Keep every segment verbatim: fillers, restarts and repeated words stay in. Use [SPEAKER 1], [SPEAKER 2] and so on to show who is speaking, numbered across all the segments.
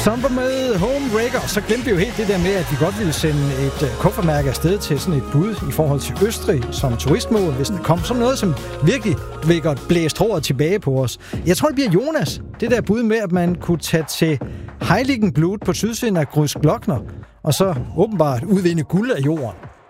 [SPEAKER 1] Stomper med Homebreaker. Så glemte vi jo helt det der med, at vi godt ville sende et uh, kuffermærke afsted til sådan et bud i forhold til Østrig som turistmål, hvis det kom som noget, som virkelig vil godt blæse roret tilbage på os. Jeg tror, det bliver Jonas. Det der bud med, at man kunne tage til Heiligenblut på sydsiden af Großglockner, og så åbenbart udvinde guld af jorden.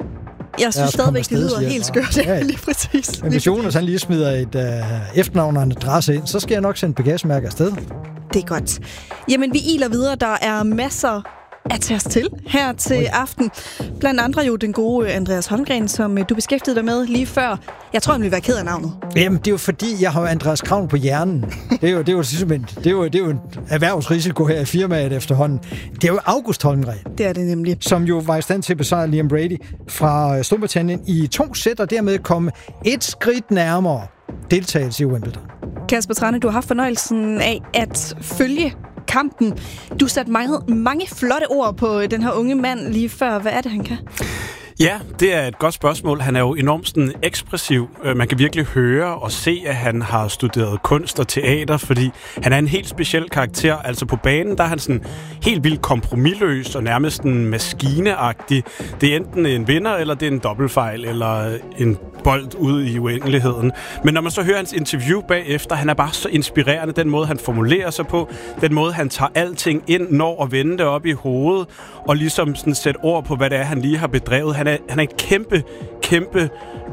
[SPEAKER 2] Jeg synes stadigvæk, det lyder siger, helt skørt. Ja, lige præcis.
[SPEAKER 1] Men hvis Jonas han lige smider et uh, efternavn og en adresse ind, så skal jeg nok sende bagagemærke afsted.
[SPEAKER 2] Det er godt. Jamen, vi iler videre. Der er masser at tage os til her til Oi. aften. Blandt andre jo den gode Andreas Holmgren, som du beskæftigede dig med lige før. Jeg tror, han ville være ked af navnet.
[SPEAKER 1] Jamen, det er jo fordi, jeg har Andreas Kravn på hjernen. Det er jo, det er jo, det er jo, det er jo en erhvervsrisiko her i firmaet efterhånden. Det er jo August Holmgren.
[SPEAKER 2] Det er det nemlig.
[SPEAKER 1] Som jo var i stand til at besejre Liam Brady fra Storbritannien i to sæt, og dermed komme et skridt nærmere deltagelse i Wimbledon.
[SPEAKER 2] Kasper Tranæ, du har haft fornøjelsen af at følge kampen. Du satte mange, mange flotte ord på den her unge mand lige før. Hvad er det, han kan?
[SPEAKER 3] Ja, det er et godt spørgsmål. Han er jo enormt sådan ekspressiv. Man kan virkelig høre og se, at han har studeret kunst og teater, fordi han er en helt speciel karakter. Altså på banen, der er han sådan helt vildt kompromisløs og nærmest en maskineagtig. Det er enten en vinder, eller det er en dobbeltfejl, eller en bold ud i uendeligheden. Men når man så hører hans interview bagefter, han er bare så inspirerende, den måde, han formulerer sig på, den måde, han tager alting ind, når og vender det op i hovedet, og ligesom sådan sætte ord på, hvad det er, han lige har bedrevet. Han er, han er et kæmpe, kæmpe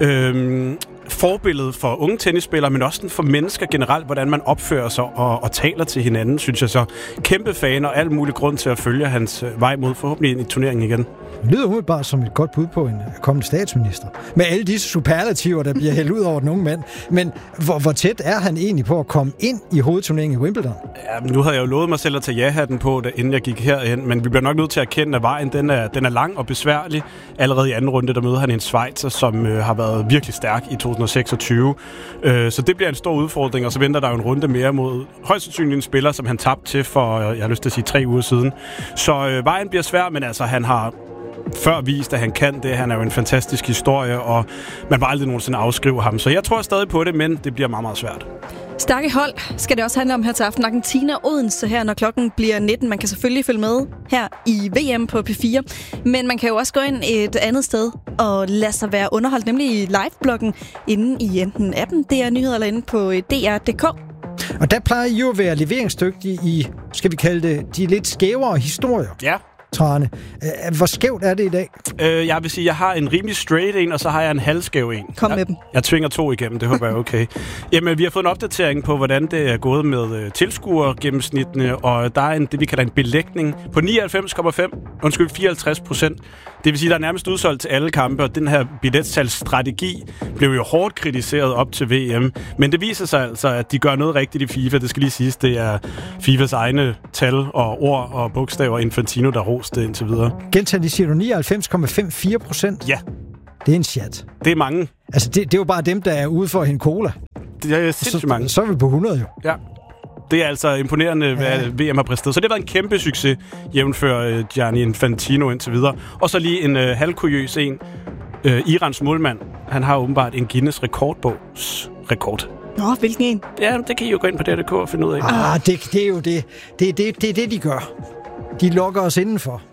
[SPEAKER 3] øhm, forbillede for unge tennisspillere, men også for mennesker generelt, hvordan man opfører sig og, og taler til hinanden, synes jeg så. Kæmpe fan og alt mulig grund til at følge hans vej mod forhåbentlig ind i turneringen igen.
[SPEAKER 1] Det lyder umiddelbart som et godt bud på en kommende statsminister. Med alle disse superlativer, der bliver hældt ud over den unge mand. Men hvor, hvor tæt er han egentlig på at komme ind i hovedturneringen i Wimbledon?
[SPEAKER 3] Ja, nu havde jeg jo lovet mig selv at tage ja-hatten på, da, inden jeg gik herhen. Men vi bliver nok nødt til at erkende, at vejen den er, den er lang og besværlig. Allerede i anden runde, der møder han en schweizer, som øh, har været virkelig stærk i to tusind og seksogtyve. Øh, så det bliver en stor udfordring, og så venter der jo en runde mere mod højst sandsynligt en spiller, som han tabte til for, jeg har lyst til at sige, tre uger siden. Så øh, vejen bliver svær, men altså han har før vist, at han kan det. Han er jo en fantastisk historie, og man vil aldrig nogensinde afskrive ham. Så jeg tror stadig på det, men det bliver meget, meget svært.
[SPEAKER 2] Stærke hold skal det også handle om her til aften. Argentina og Odense her, når klokken bliver nitten. Man kan selvfølgelig følge med her i V M på P fire, men man kan jo også gå ind et andet sted og lade sig være underholdt, nemlig i live-bloggen inde i enten appen D R Nyheder eller inde på D R punktum d k.
[SPEAKER 1] Og der plejer I jo at være leveringsdygtige i, skal vi kalde det, de lidt skævere historier.
[SPEAKER 3] Ja.
[SPEAKER 1] Tranæ. Hvor skævt er det i dag?
[SPEAKER 3] Øh, jeg vil sige, jeg har en rimelig straight en, og så har jeg en halvskæv en.
[SPEAKER 2] Kom
[SPEAKER 3] jeg,
[SPEAKER 2] med dem.
[SPEAKER 3] Jeg tvinger to igennem, det håber jeg er okay. Jamen, vi har fået en opdatering på, hvordan det er gået med uh, tilskuergennemsnittene, og der er en, det, vi kalder en belægning på nioghalvfems komma fem, undskyld, fireoghalvtreds procent. Det vil sige, der er nærmest udsolgt til alle kampe, og den her billetsalgsstrategi blev jo hårdt kritiseret op til V M. Men det viser sig altså, at de gør noget rigtigt i FIFA. Det skal lige siges, det er FIFAs egne tal og ord og bogstaver Infantino, der roste det indtil videre.
[SPEAKER 1] Gentag, de siger du nioghalvfems komma femoghalvfjerds procent?
[SPEAKER 3] Ja.
[SPEAKER 1] Det er en chat.
[SPEAKER 3] Det er mange.
[SPEAKER 1] Altså, det, det er jo bare dem, der er ude for at hente cola.
[SPEAKER 3] Det er sindssygt mange.
[SPEAKER 1] Så, så er vi på hundrede jo.
[SPEAKER 3] Ja. Det er altså imponerende, hvad ja. V M har præsteret. Så det har været en kæmpe succes, jævnfør uh, Gianni Infantino indtil videre. Og så lige en uh, halvkuriøs en. Uh, Irans målmand, han har åbenbart en Guinness rekordbogs rekord.
[SPEAKER 2] Nå, hvilken en?
[SPEAKER 3] Ja, det kan I jo gå ind på D R punktum d k og finde ud af.
[SPEAKER 1] Ah, det, det er jo det. Det er det, det, det, de gør. De lukker os indenfor.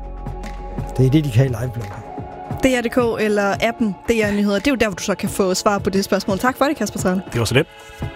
[SPEAKER 1] Det er det, de kan i livebloggen.
[SPEAKER 2] D R punktum d k eller appen D R Nyheder. Det er jo der, hvor du så kan få svar på det spørgsmål. Tak for det, Kasper Tranæ.
[SPEAKER 3] Det var så det.